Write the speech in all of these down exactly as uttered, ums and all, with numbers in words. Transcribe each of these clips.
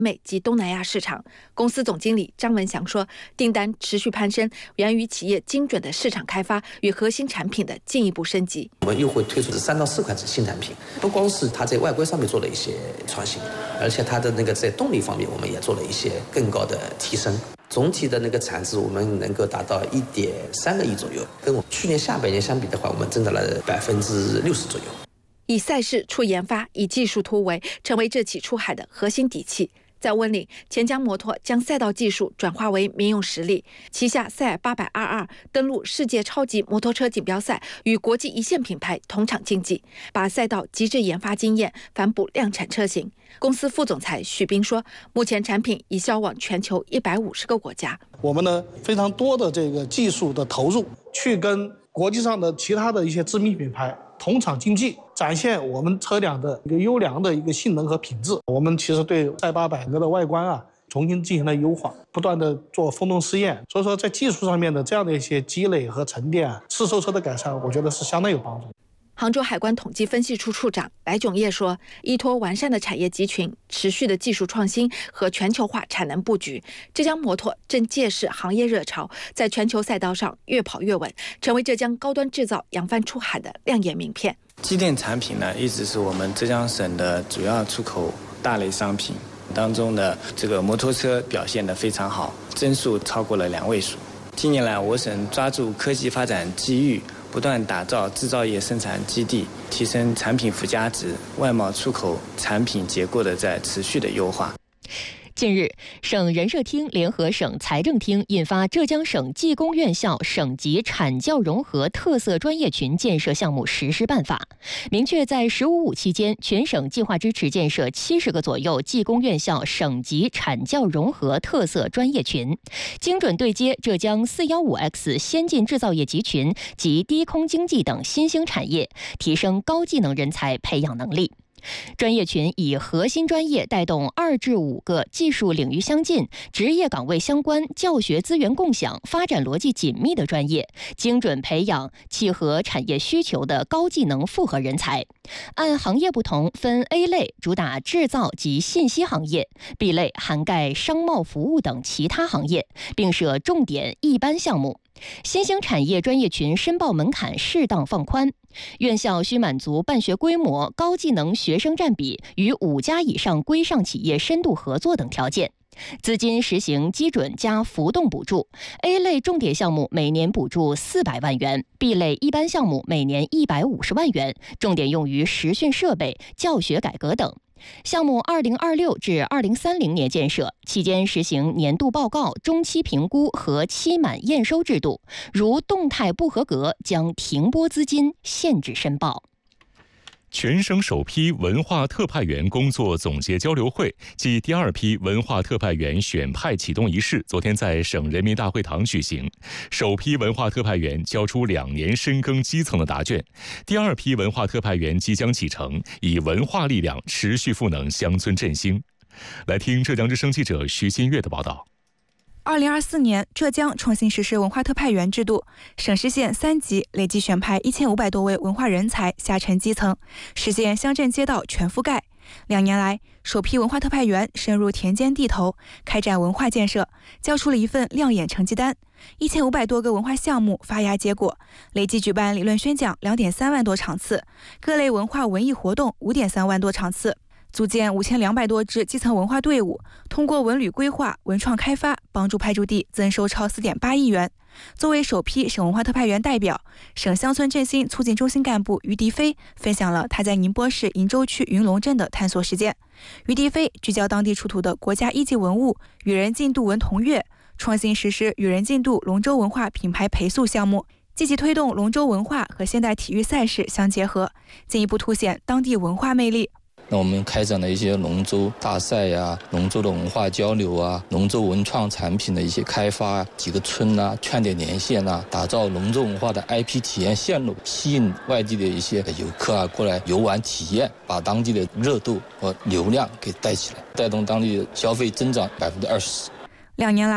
美及东南亚市场。公司总经理张文祥说，订单持续攀升，源于企业精准的市场开发与核心产品的进一步升级。 我们又会推出三到四款新产品，不光是它在外观上面做了一些创新，而且它的那个在动力方面，我们也做了一些更高的提升。总体的那个产值，我们能够达到一点三个亿左右，跟我去年下半年相比的话，我们增长了百分之六十左右。 以赛事出研发，以技术突围，成为这起出海的核心底气。在温岭，钱江摩托将赛道技术转化为民用实力，旗下赛尔八百 R 二登陆世界超级摩托车锦标赛，与国际一线品牌同场竞技，把赛道极致研发经验反哺量产车型。公司副总裁许斌说，目前产品已销往全球一百五十个国家。 我们呢非常多的这个技术的投入，去跟国际上的其他的一些知名品牌同场竞技，展现我们车辆的一个优良的一个性能和品质。我们其实对赛八百的外观啊重新进行了优化，不断的做风洞试验。所以说在技术上面的这样的一些积累和沉淀啊，试售车的改善，我觉得是相当有帮助。 杭州海关统计分析处处长来炯业说，依托完善的产业集群、持续的技术创新和全球化产能布局，浙江摩托正借势行业热潮，在全球赛道上越跑越稳，成为浙江高端制造扬帆出海的亮眼名片。 机电产品呢，一直是我们浙江省的主要出口大类商品当中的，这个摩托车表现得非常好，增速超过了两位数。近年来，我省抓住科技发展机遇，不断打造制造业生产基地，提升产品附加值，外贸出口产品结构的在持续的优化。 近日，省人社厅联合省财政厅印发《浙江省技工院校省级产教融合特色专业群建设项目实施办法》，明确在“十五五”期间，全省计划支持建设七十个左右技工院校省级产教融合特色专业群，精准对接浙江 四一五 X 先进制造业集群及低空经济等新兴产业，提升高技能人才培养能力。专业群以核心专业带动二至五个技术领域相近、职业岗位相关、教学资源共享、发展逻辑紧密的专业，精准培养契合产业需求的高技能复合人才。按行业不同，分 A 类主打制造及信息行业， B 类涵盖商贸服务等其他行业，并设重点一般项目。新兴产业专业群申报门槛适当放宽，院校需满足办学规模、高技能学生占比与五家以上规上企业深度合作等条件。资金实行基准加浮动补助， A 类重点项目每年补助四百万元， B 类一般项目每年一百五十万元，重点用于实训设备、教学改革等。项目二零二六至二零三零年建设期间，实行年度报告、中期评估和期满验收制度，如动态不合格将停拨资金，限制申报。 全省首批文化特派员工作总结交流会暨第二批文化特派员选派启动仪式昨天在省人民大会堂举行。首批文化特派员交出两年深耕基层的答卷，第二批文化特派员即将启程，以文化力量持续赋能乡村振兴。来听浙江之声记者徐新月的报道。 二零二四年，浙江重新实施文化特派员制度，省市县三级累计选派一千五百多位文化人才下沉基层，实现乡镇街道全覆盖。两年来，首批文化特派员深入田间地头，开展文化建设，交出了一份亮眼成绩单。一千五百多个文化项目发芽结果，累计举办理论宣讲两点三万多场次，各类文化文艺活动五点三万多场次。组建五千两百多支基层文化队伍，通过文旅规划、文创开发，帮助派驻地增收超四点八亿元。作为首批省文化特派员代表，省乡村振兴促进中心干部于迪飞分享了他在宁波市鄞州区云龙镇的探索实践。于迪飞聚焦当地出土的国家一级文物与人进度文铜乐，创新实施与人进度龙舟文化品牌培塑项目，积极推动龙舟文化和现代体育赛事相结合，进一步凸显当地文化魅力。 那我们开展了一些龙舟大赛呀、啊、龙舟的文化交流啊、龙舟文创产品的一些开发啊，几个村啊、串点连线啊，打造龙舟文化的 I P 体验线路，吸引外地的一些游客啊过来游玩体验，把当地的热度和流量给带起来，带动当地的消费增长百分之二十。 两年来，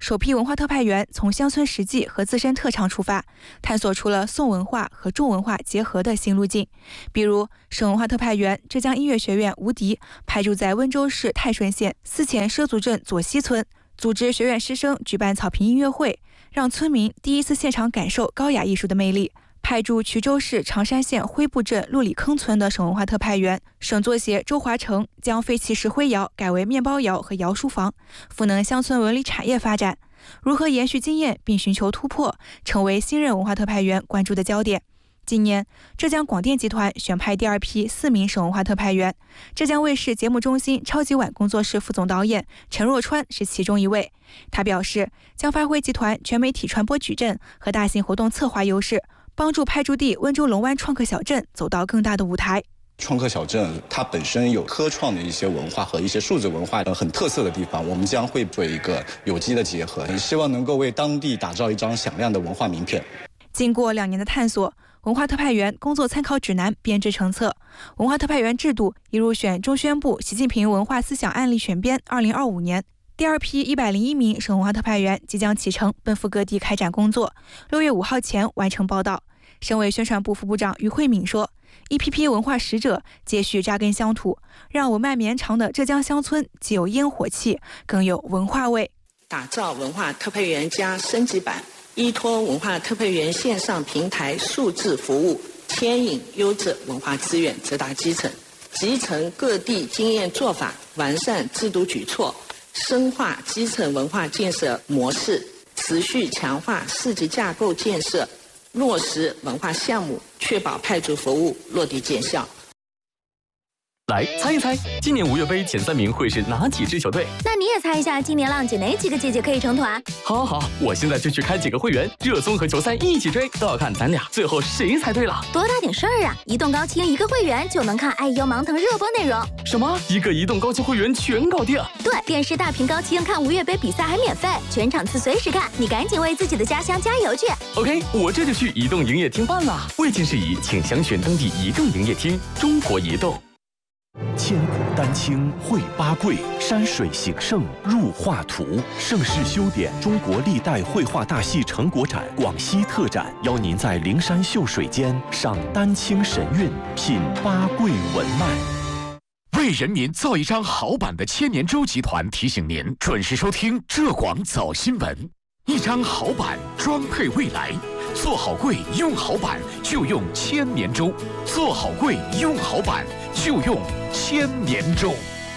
首批文化特派员从乡村实际和自身特长出发，探索出了宋文化和重文化结合的新路径。比如，省文化特派员浙江音乐学院吴迪派驻在温州市泰顺县思前畲族镇左溪村，组织学院师生举办草坪音乐会，让村民第一次现场感受高雅艺术的魅力。派驻衢州市长山县灰布镇陆里坑村的省文化特派员省作协周华成将废弃石灰窑改为面包窑和窑书房，赋能乡村文旅产业发展。如何延续经验并寻求突破，成为新任文化特派员关注的焦点。今年，浙江广电集团选派第二批四名省文化特派员，浙江卫视节目中心超级碗工作室副总导演陈若川是其中一位。他表示，将发挥集团全媒体传播矩阵和大型活动策划优势，帮助派驻地温州龙湾创客小镇走到更大的舞台。 创客小镇它本身有科创的一些文化和一些数字文化很特色的地方，我们将会做一个有机的结合，希望能够为当地打造一张响亮的文化名片。 经过两年的探索，文化特派员工作参考指南编制成册，文化特派员制度已入选中宣部习近平文化思想案例选编二零二五年。第二批一百零一名省文化特派员即将启程，奔赴各地开展工作，六月五号前完成报到。省委宣传部副部长于慧敏说，一批批文化使者接续扎根乡土，让文脉绵长的浙江乡村既有烟火气，更有文化味。 打造文化特派员加升级版，依托文化特派员线上平台数字服务，牵引优质文化资源直达基层，集成各地经验做法，完善制度举措，深化基层文化建设模式，持续强化市级架构建设，落实文化项目，确保派驻服务落地见效。 来猜一猜，今年五月杯前三名会是哪几支球队？ 那你也猜一下，今年浪姐哪几个姐姐可以成团？ 好好好，我现在就去开几个会员，热综合球赛一起追，都要看咱俩最后谁猜对了。 多大点事儿啊！移动高清一个会员就能看爱优芒腾热播内容。 什么？一个移动高清会员全搞定？ 对，电视大屏高清看五月杯比赛还免费，全场次随时看，你赶紧为自己的家乡加油去。 OK， 我这就去移动营业厅办了。未经事宜，请详询当地移动营业厅。中国移动。 千古丹青绘八桂，山水形胜入画图。盛世修典中国历代绘画大戏成果展广西特展，邀您在灵山秀水间赏丹青神韵，品八桂文脉。 为人民造一张好版的千年舟集团提醒您准时收听浙广早新闻。一张好版装配未来，做好柜用好版就用千年舟，做好柜用好版就用千年舟。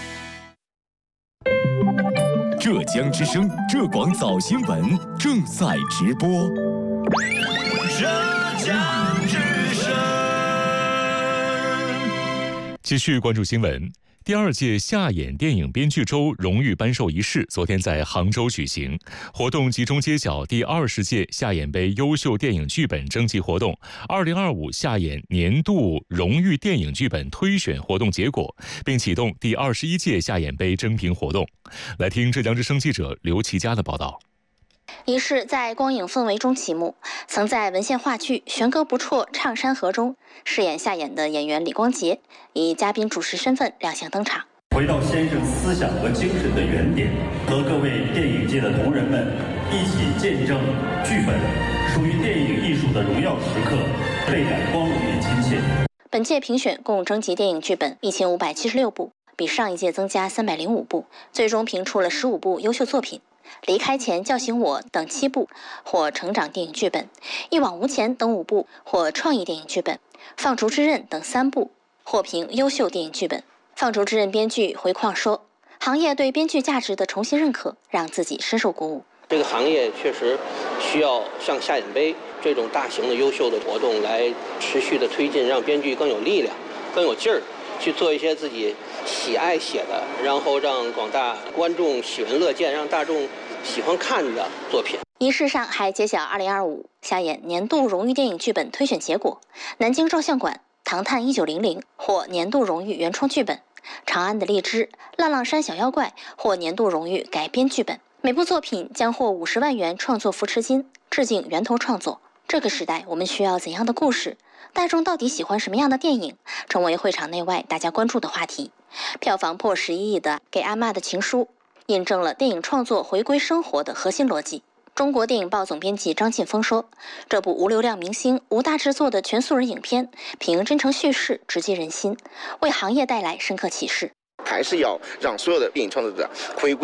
浙江之声浙广早新闻正在直播。 浙江之声，继续关注新闻。第二届夏演电影编剧周荣誉颁授仪式昨天在杭州举行，活动集中揭晓第二十届夏演杯优秀电影剧本征集活动、二零二五夏演年度荣誉电影剧本推选活动结果，并启动第二十一届夏演杯征评活动。来听浙江之声记者刘其佳的报道。 仪式在光影氛围中启幕，曾在文献话剧《悬歌不辍唱山河》中饰演夏演的演员李光洁以嘉宾主持身份亮相登场。 回到先生思想和精神的原点，和各位电影界的同仁们一起见证剧本属于电影艺术的荣耀时刻，倍感光荣与亲切。 本届评选共征集电影剧本一千五百七十六部，比上一届增加三百零五部，最终评出了十五部优秀作品。离开前叫醒我等七部或成长电影剧本，一往无前等五部或创意电影剧本，放逐之刃等三部获评优秀电影剧本。放逐之刃编剧回矿说，行业对编剧价值的重新认可让自己深受鼓舞。 这个行业确实需要像夏演杯这种大型的优秀的活动来持续的推进，让编剧更有力量更有劲儿去做一些自己喜爱写的，然后让广大观众喜闻乐见，让大众喜欢看的作品。 仪式上还揭晓二零二五夏演年度荣誉电影剧本推选结果，南京照相馆《唐探一九零零》获年度荣誉原创剧本，长安的荔枝、浪浪山小妖怪获年度荣誉改编剧本。每部作品将获五十万元创作扶持金，致敬源头创作。这个时代我们需要怎样的故事？大众到底喜欢什么样的电影？成为会场内外大家关注的话题。票房破十一亿的《给阿嬷的情书》， 印证了电影创作回归生活的核心逻辑。中国电影报总编辑张劲峰说，这部无流量明星、无大制作的全素人影片，凭真诚叙事直击人心，为行业带来深刻启示。 还是要让所有的电影创作者回归